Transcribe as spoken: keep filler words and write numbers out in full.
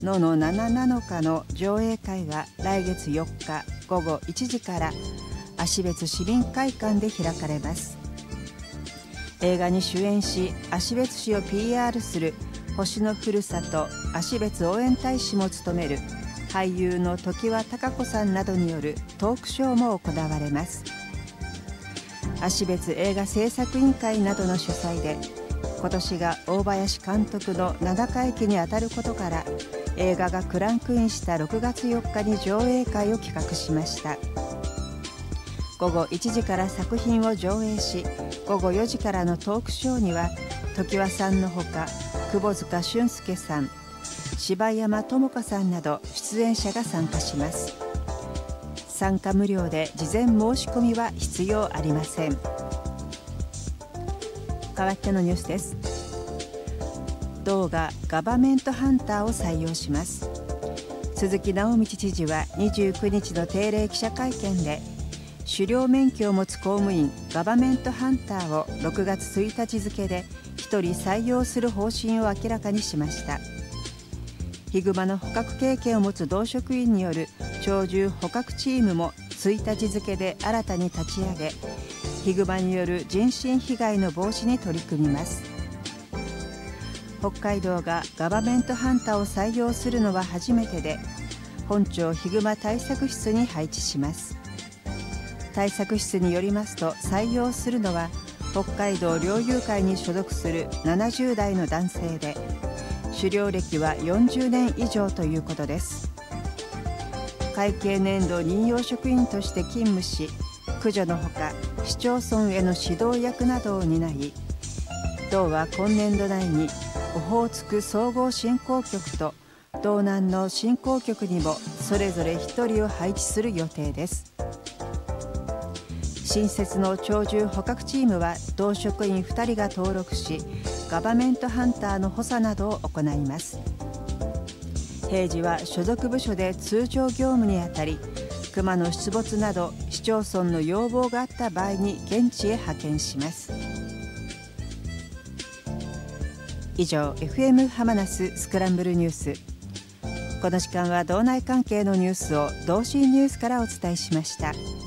ののなななのかの上映会が来月よっかごごいちじから芦別市民会館で開かれます。映画に主演し、芦別市を ピーアール する星のふるさと芦別応援大使も務める俳優の常盤貴子さんなどによるトークショーも行われます。芦別映画制作委員会などの主催で、今年が大林監督のななかい忌にあたることから、映画がクランクインしたろくがつよっかに上映会を企画しました。ごごいちじから作品を上映し、ごごよじからのトークショーには常盤さんのほか窪塚俊介さん、柴山智香さんなど出演者が参加します。参加無料で事前申し込みは必要ありません。代わってのニュースです。道がガバメントハンターを採用します。鈴木直道知事はにじゅうくにちの定例記者会見で、狩猟免許を持つ公務員ガバメントハンターをろくがつついたち付でひとり採用する方針を明らかにしました。ヒグマの捕獲経験を持つ同職員による鳥獣捕獲チームもついたち付で新たに立ち上げ、ヒグマによる人身被害の防止に取り組みます。北海道がガバメントハンターを採用するのは初めてで、本町ヒグマ対策室に配置します。対策室によりますと、採用するのは北海道猟友会に所属するななじゅうだいの男性で、狩猟歴はよんじゅうねん以上ということです。会計年度任用職員として勤務し、駆除のほか市町村への指導役などを担い、道は今年度内にオホーツク総合振興局と道南の振興局にもそれぞれひとりを配置する予定です。新設の鳥獣捕獲チームは同職員ふたりが登録し、ガバメントハンターの補佐などを行います。平時は所属部署で通常業務にあたり、熊の出没など市町村の要望があった場合に現地へ派遣します。以上、 エフエム ハマナススクランブルニュース。この時間は道内関係のニュースを同心ニュースからお伝えしました。